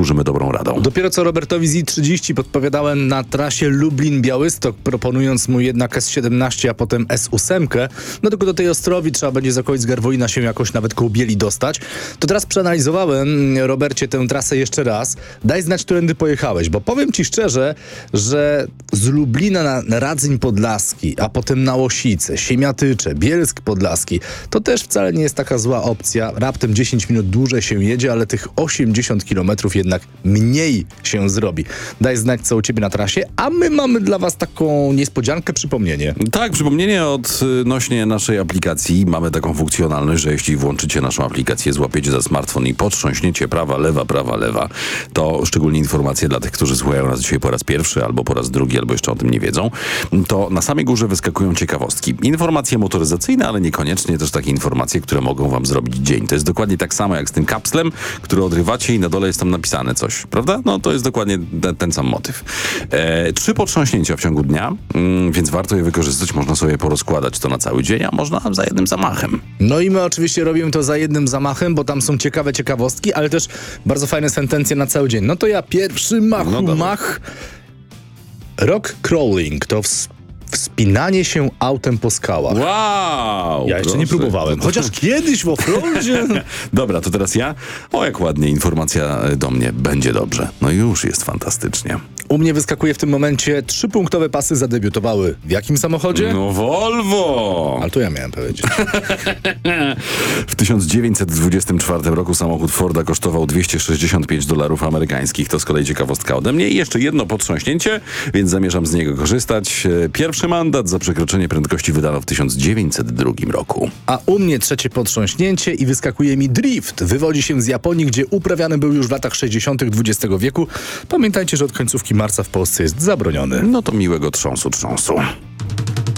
służymy dobrą radą. Dopiero co Robertowi z I-30 podpowiadałem na trasie Lublin-Białystok, proponując mu jednak S17, a potem S8. No tylko do tej Ostrowi trzeba będzie z okolic Garwolina się jakoś nawet koło Bieli dostać. To teraz przeanalizowałem, Robercie, tę trasę jeszcze raz. Daj znać, którędy pojechałeś, bo powiem ci szczerze, że z Lublina na Radzyń Podlaski, a potem na Łosice, Siemiatycze, Bielsk Podlaski, to też wcale nie jest taka zła opcja. Raptem 10 minut dłużej się jedzie, ale tych 80 kilometrów jednak mniej się zrobi. Daj znać, co u ciebie na trasie, a my mamy dla was taką niespodziankę, przypomnienie. Tak, przypomnienie odnośnie naszej aplikacji. Mamy taką funkcjonalność, że jeśli włączycie naszą aplikację, złapiecie za smartfon i potrząśniecie prawa, lewa, to szczególnie informacje dla tych, którzy słuchają nas dzisiaj po raz pierwszy, albo po raz drugi, albo jeszcze o tym nie wiedzą, to na samej górze wyskakują ciekawostki. Informacje motoryzacyjne, ale niekoniecznie też takie informacje, które mogą wam zrobić dzień. To jest dokładnie tak samo jak z tym kapslem, który odrywacie i na dole jest tam napisane coś, prawda? No to jest dokładnie ten sam motyw. 3 potrząśnięcia w ciągu dnia, więc warto je wykorzystać. Można sobie porozkładać to na cały dzień, a można za jednym zamachem. No i my oczywiście robimy to za jednym zamachem, bo tam są ciekawe ciekawostki, ale też bardzo fajne sentencje na cały dzień. No to ja pierwszy mach. Rock crawling to wspinanie się autem po skałach. Wow! Ja jeszcze nie próbowałem, chociaż kiedyś w offroadzie. Dobra, to teraz ja. O, jak ładnie, informacja do mnie. Będzie dobrze. No już jest fantastycznie. U mnie wyskakuje w tym momencie 3-punktowe pasy zadebiutowały. W jakim samochodzie? No Volvo! Ale to ja miałem powiedzieć. W 1924 roku samochód Forda kosztował $265 amerykańskich. To z kolei ciekawostka ode mnie. I jeszcze jedno potrząśnięcie, więc zamierzam z niego korzystać. Pierwszy mandat za przekroczenie prędkości wydano w 1902 roku. A u mnie trzecie potrząśnięcie i wyskakuje mi drift. Wywodzi się z Japonii, gdzie uprawiany był już w latach 60. XX wieku. Pamiętajcie, że od końcówki marca w Polsce jest zabroniony. No to miłego trząsu.